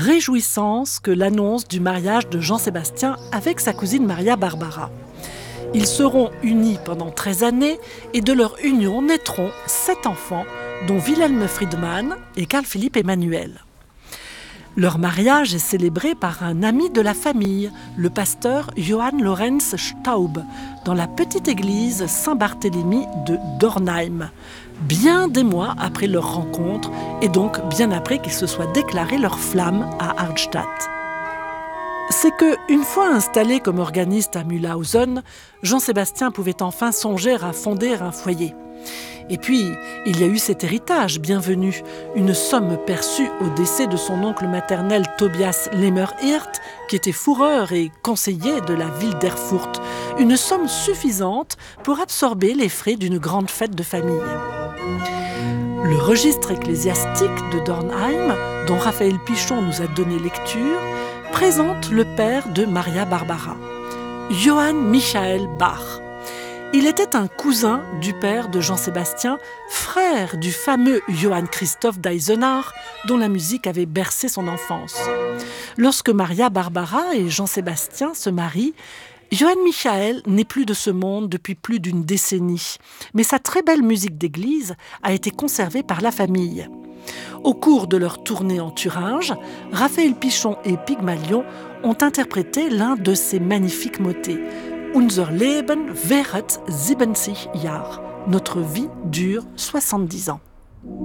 réjouissance que l'annonce du mariage de Jean-Sébastien avec sa cousine Maria Barbara. Ils seront unis pendant 13 années et de leur union naîtront 7 enfants, dont Wilhelm Friedmann et Carl-Philipp Emanuel. Leur mariage est célébré par un ami de la famille, le pasteur Johann Lorenz Staub, dans la petite église Saint-Barthélemy de Dornheim, bien des mois après leur rencontre et donc bien après qu'ils se soient déclarés leur flamme à Arnstadt. C'est que, une fois installé comme organiste à Mühlhausen, Jean-Sébastien pouvait enfin songer à fonder un foyer. Et puis, il y a eu cet héritage bienvenu, une somme perçue au décès de son oncle maternel Tobias Lemmer-Hirt, qui était fourreur et conseiller de la ville d'Erfurt, une somme suffisante pour absorber les frais d'une grande fête de famille. Le registre ecclésiastique de Dornheim, dont Raphaël Pichon nous a donné lecture, présente le père de Maria Barbara, Johann Michael Bach. Il était un cousin du père de Jean-Sébastien, frère du fameux Johann Christoph d'Eisenach, dont la musique avait bercé son enfance. Lorsque Maria Barbara et Jean-Sébastien se marient, Johann Michael n'est plus de ce monde depuis plus d'une décennie, mais sa très belle musique d'église a été conservée par la famille. Au cours de leur tournée en Thuringe, Raphaël Pichon et Pygmalion ont interprété l'un de ces magnifiques motets. Unser Leben währet 70 Jahre. Notre vie dure 70 ans.